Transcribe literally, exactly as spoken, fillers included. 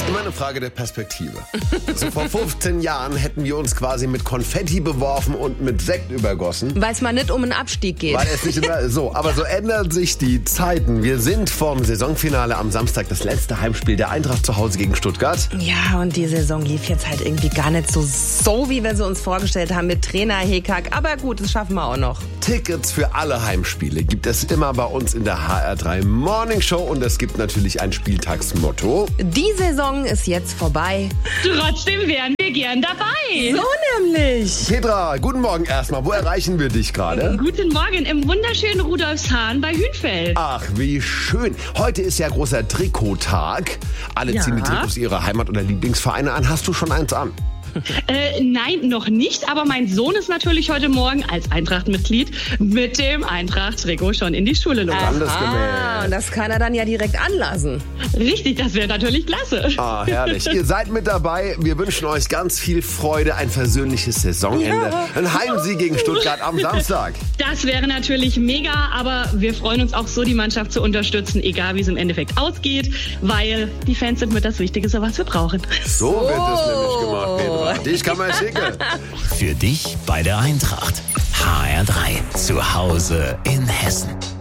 Immer eine Frage der Perspektive. Also vor fünfzehn Jahren hätten wir uns quasi mit Konfetti beworfen und mit Sekt übergossen. Weil es mal nicht um einen Abstieg geht. Weil es nicht immer so. Aber so ändern sich die Zeiten. Wir sind vorm Saisonfinale am Samstag, das letzte Heimspiel der Eintracht zu Hause gegen Stuttgart. Ja, und die Saison lief jetzt halt irgendwie gar nicht so, so wie wir sie uns vorgestellt haben mit Trainer Hekak. Aber gut, das schaffen wir auch noch. Tickets für alle Heimspiele gibt es immer bei uns in der H R drei Morning Show. Und es gibt natürlich ein Spieltagsmotto. Die Saison ist jetzt vorbei. Trotzdem wären wir gern dabei. So nämlich. Petra, guten Morgen erstmal. Wo erreichen wir dich gerade? Guten Morgen im wunderschönen Rudolfshahn bei Hünfeld. Ach, wie schön. Heute ist ja großer Trikottag. Alle Ja. ziehen die Trikots ihrer Heimat- oder Lieblingsvereine an. Hast du schon eins an? Äh, nein, noch nicht, aber mein Sohn ist natürlich heute Morgen als Eintracht-Mitglied mit dem Eintracht-Trikot schon in die Schule los. Ah, und das kann er dann ja direkt anlassen. Richtig, das wäre natürlich klasse. Ah, herrlich. Ihr seid mit dabei. Wir wünschen euch ganz viel Freude, ein versöhnliches Saisonende. Ja. Ein Heimsieg gegen Stuttgart am Samstag. Das wäre natürlich mega, aber wir freuen uns auch so, die Mannschaft zu unterstützen, egal wie es im Endeffekt ausgeht, weil die Fans sind mit das Wichtigste, was wir brauchen. So wird es nämlich gemacht, Petra. Dich kann man schicken. Für dich bei der Eintracht. H R drei. Zu Hause in Hessen.